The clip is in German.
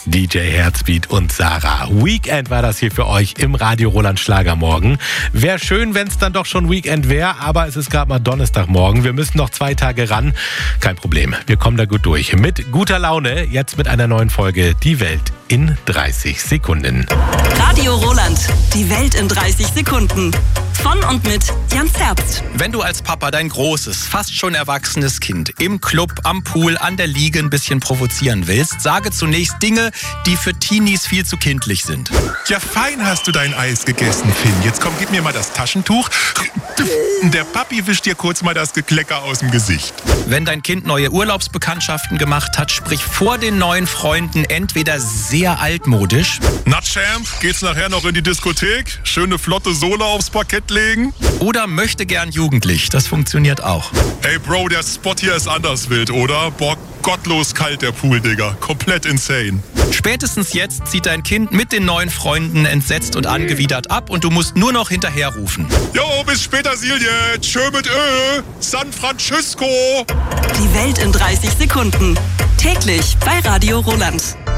DJ Herzbeat und Sarah. Weekend war das hier für euch im Radio Roland Schlagermorgen. Wäre schön, wenn es dann doch schon Weekend wäre, aber es ist gerade mal Donnerstagmorgen. Wir müssen noch 2 Tage ran. Kein Problem, wir kommen da gut durch. Mit guter Laune, jetzt mit einer neuen Folge Die Welt in 30 Sekunden. Radio Roland, die Welt in 30 Sekunden. Von und mit Jan Zerbst. Wenn du als Papa dein großes, fast schon erwachsenes Kind im Club, am Pool, an der Liege ein bisschen provozieren willst, sage zunächst Dinge, die für Teenies viel zu kindlich sind. Ja, fein hast du dein Eis gegessen, Finn. Jetzt komm, gib mir mal das Taschentuch. Der Papi wischt dir kurz mal das Geklecker aus dem Gesicht. Wenn dein Kind neue Urlaubsbekanntschaften gemacht hat, sprich vor den neuen Freunden entweder sehr altmodisch. Na, Champ, geht's nachher noch in die Diskothek? Schöne flotte Sohle aufs Parkett legen? Oder möchte gern jugendlich. Das funktioniert auch. Ey, Bro, der Spot hier ist anders wild, oder? Boah, gottlos kalt der Pool, Digga. Komplett insane. Spätestens jetzt zieht dein Kind mit den neuen Freunden entsetzt und angewidert ab und du musst nur noch hinterherrufen. Jo, bis später, Silje. Tschö mit San Francisco. Die Welt in 30 Sekunden. Täglich bei Radio Roland.